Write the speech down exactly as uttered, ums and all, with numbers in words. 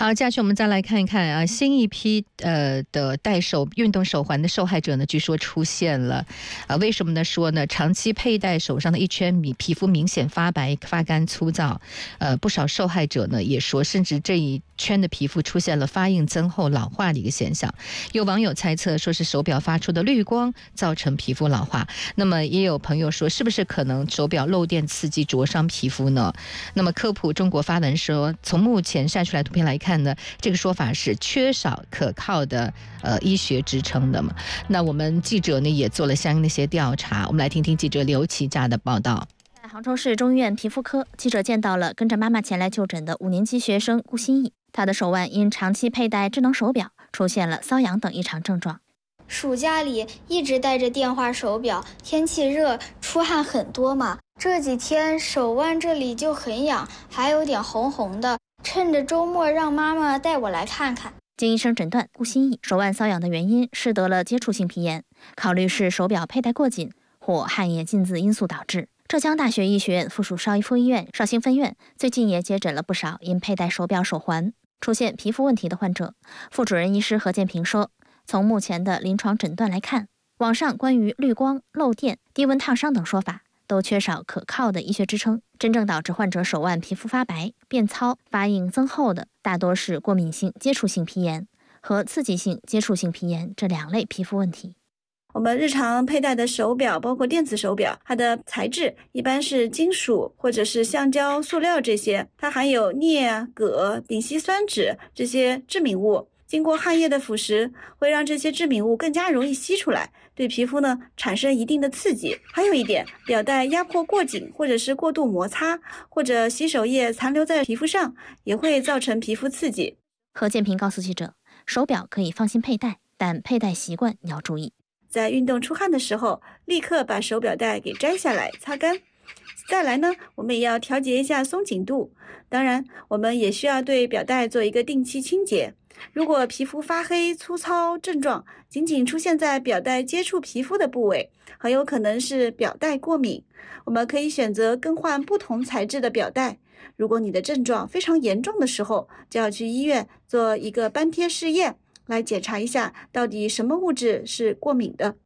好，接下去我们再来看一看啊，新一批呃的戴手运动手环的受害者呢，据说出现了啊，为什么呢？说呢，长期佩戴手上的一圈米，皮肤明显发白、发干、粗糙。呃，不少受害者呢也说，甚至这一圈的皮肤出现了发硬、增厚、老化的一个现象。有网友猜测说是手表发出的绿光造成皮肤老化。那么也有朋友说，是不是可能手表漏电刺激灼伤皮肤呢？那么科普中国发文说，从目前晒出来图片来看呢，这个说法是缺少可靠的呃医学支撑的嘛。那我们记者呢也做了相应的一些调查，我们来听听记者刘琦佳的报道。 在杭州市中医院皮肤科，记者见到了跟着妈妈前来就诊的五年级学生顾新义，她的手腕因长期佩戴智能手表，出现了瘙痒等异常症状。 暑假里一直戴着电话手表，天气热，出汗很多嘛。这几天手腕这里就很痒，还有点红红的。趁着周末让妈妈带我来看看。 经医生诊断，顾新义手腕瘙痒的原因是得了接触性皮炎，考虑是手表佩戴过紧或汗液浸渍因素导致。浙江大学医学院附属邵逸夫医院绍兴分院最近也接诊了不少因佩戴手表手环出现皮肤问题的患者。副主任医师何建平说，从目前的临床诊断来看，网上关于绿光、漏电、低温烫伤等说法都缺少可靠的医学支撑，真正导致患者手腕皮肤发白、变糙、发硬、增厚的，大多是过敏性接触性皮炎和刺激性接触性皮炎这两类皮肤问题。 我们日常佩戴的手表，包括电子手表，它的材质一般是金属或者是橡胶、塑料这些，它含有镍、铬、丙烯酸酯这些致敏物。经过汗液的腐蚀，会让这些致敏物更加容易吸出来，对皮肤呢产生一定的刺激。还有一点，表带压迫过紧或者是过度摩擦，或者洗手液残留在皮肤上，也会造成皮肤刺激。 何建平告诉记者，手表可以放心佩戴，但佩戴习惯要注意。 在运动出汗的时候，立刻把手表带给摘下来擦干。再来呢，我们也要调节一下松紧度。当然，我们也需要对表带做一个定期清洁。如果皮肤发黑、粗糙症状仅仅出现在表带接触皮肤的部位，很有可能是表带过敏。我们可以选择更换不同材质的表带。如果你的症状非常严重的时候，就要去医院做一个斑贴试验，来检查一下到底什么物质是过敏的。